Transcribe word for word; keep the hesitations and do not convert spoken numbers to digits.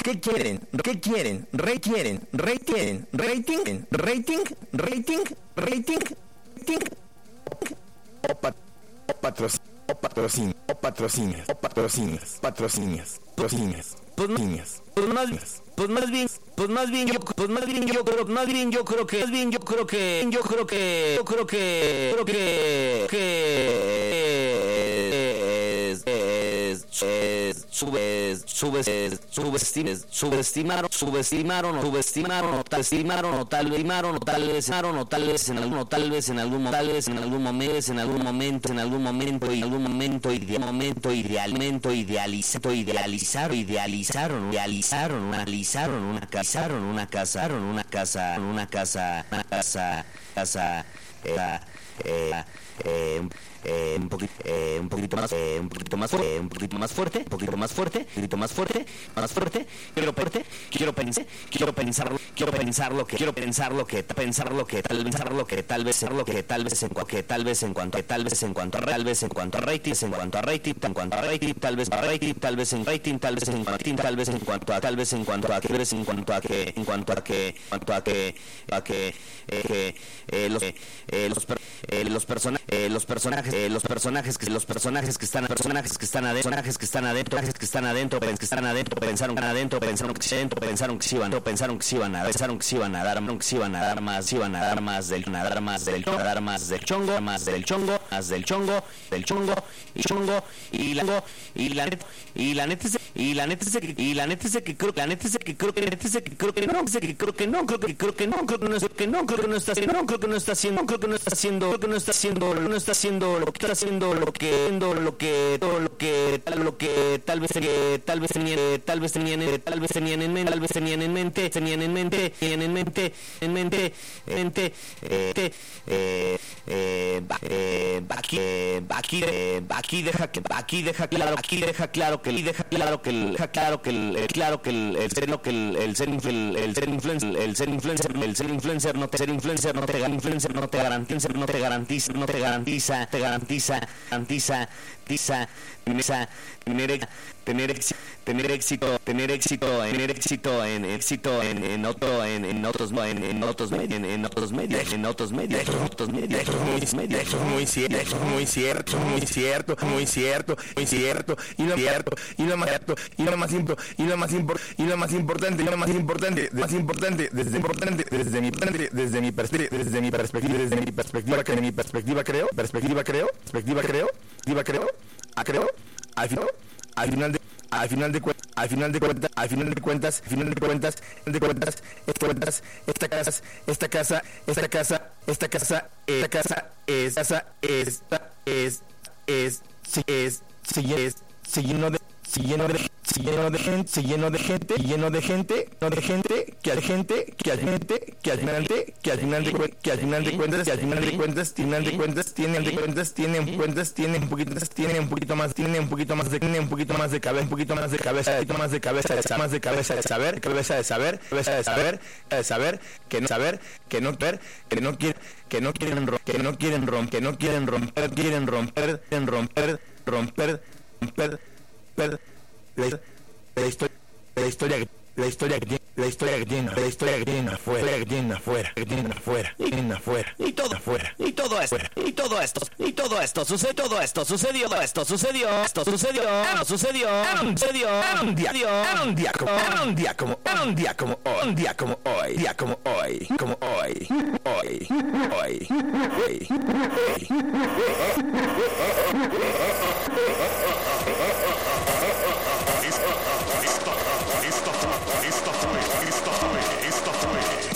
¿Qué quieren? ¿Qué quieren? Rey quieren, rey quieren, rating, rating, rating, rating, rating, o, pat, o patrocinio, o patrocinio, o patrocinio, o patrocinios, patrocinios, patrocinios, patrocinios, pues más, pues más bien, pues más bien yo, pues más bien yo creo, más bien yo creo que, más bien yo creo que, yo creo que, yo creo que, creo que, que es, es, es, subes, subes, subestimes, subestimaron, subestimaron, o subestimaron, o tal estimaron, o tal estimaron, o tal vez, o tal vez en algún, tal vez en algún, tal vez en algún momento, en algún momento, en algún momento, y en algún momento, ideal momento, idealmente, idealizaron, idealizaron, idealizaron, idealizaron, analizaron, una casaron, una casaron, una casa, una casa, una casa, casa, eh, eh, eh, Eh, un poquito eh, un poquito más eh, un poquito más fuerte eh, un poquito más fuerte un poquito más fuerte un poquito más fuerte más fuerte quiero fuerte quiero pensar quiero pensar quiero pensar lo que quiero pensar lo que pensar lo que tal pensar lo que tal vez ser lo que tal vez en cuanto que tal vez en cuanto tal vez en cuanto a tal vez en cuanto a rating en cuanto a rating en cuanto a rating tal vez a rating tal vez en rating tal vez en rating tal vez en cuanto a tal vez en cuanto a que en cuanto a que en cuanto a que en cuanto a que a que eh, eh, los eh, los eh, los personajes eh, los personajes eh, los personajes que los personajes que están personajes que están adentro personajes que están adentro que están adentro que están adentro pensaron que adentro pensaron que adentro pensaron que iban pensaron que iban a pensaron que iban a dar que iban a dar más iban a dar más del a dar más del a dar más del chongo más del chongo más del chongo del chongo y chongo y la y la neta y la neta y la neta y la neta que creo que la neta que creo que neta que creo que no que creo que no creo que creo que no creo que no es que no creo que no está haciendo no creo que no está haciendo creo que no está haciendo creo que no está haciendo no está haciendo lo que está haciendo lo que haciendo lo que todo lo que tal lo que tal vez que tal vez tenían tal vez tenían tal vez tenían en mente tal vez tenían en mente tenían en mente tenían en mente en mente mente eh eh eh aquí aquí aquí deja que aquí deja claro aquí deja claro que deja claro que el deja claro que el claro que el el ser que el el ser el ser influencer el ser influencer el ser influencer no te ser influencer no te influencer no te garantiza no te garantiza no te garantiza te garantiza garantiza garantiza tener tener éxito tener éxito tener éxito tener éxito en éxito en en otro en en otros en en otros medios en otros medios en otros medios en otros medios muy cierto muy cierto muy cierto muy cierto muy cierto y lo cierto y lo más cierto y lo más importante y lo más importante y lo más importante y lo más importante más importante desde importante desde mi desde mi perspectiva desde mi perspectiva desde mi perspectiva que mi perspectiva creo perspectiva creo perspectiva creo perspectiva creo a creo al final al final de al final de cuentas al final de cuentas al final de cuentas al final de cuentas de cuentas cuentas esta casa esta casa esta casa esta casa esta casa es casa esta es es es es se lleno de se lleno de se lleno de gente se lleno de gente lleno de gente no de gente que al gente que al gente que al final de que al final de que al final de cuentas que al final de cuentas final de cuentas tienen de cuentas tienen cuentas tienen un poquito tienen un poquito más tienen un poquito más de tienen un poquito más de cabeza un poquito más de cabeza un poquito más de cabeza más de cabeza de saber cabeza de saber cabeza de saber de saber que no saber que no ver que no quieren que no quieren romper que no quieren romper que no quieren romper quieren romper quieren romper romper romper la, la historia la historia la historia que tiene la historia que tiene la historia que tiene afuera que tiene afuera que tiene afuera que tiene afuera y todo afuera y todo esto y todo esto y todo esto sucede todo esto sucedió esto sucedió esto sucedió sucedió sucedió un día un día como un día como un día como hoy un día como hoy día como hoy como hoy hoy hoy hoy Esta, esta, esta fue, esta fue, esta fue